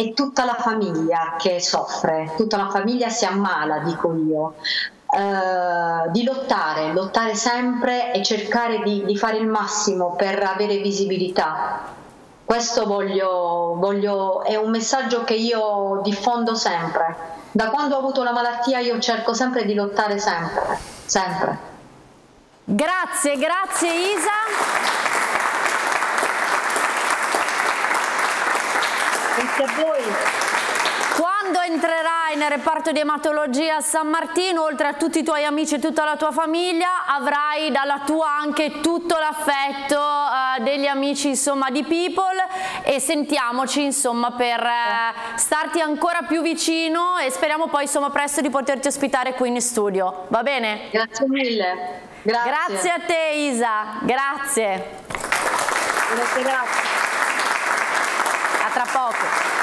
è tutta la famiglia che soffre, tutta la famiglia si ammala, dico io. Di lottare sempre e cercare di fare il massimo per avere visibilità. Questo è un messaggio che io diffondo sempre. Da quando ho avuto la malattia io cerco sempre di lottare sempre, sempre. Grazie Isa. Grazie a voi. Quando entrerai nel reparto di ematologia a San Martino, oltre a tutti i tuoi amici e tutta la tua famiglia, avrai dalla tua anche tutto l'affetto degli amici, insomma, di People, e sentiamoci, insomma, per starti ancora più vicino, e speriamo poi, insomma, presto di poterti ospitare qui in studio. Va bene? Grazie mille. Grazie a te Isa, grazie. Grazie. A tra poco.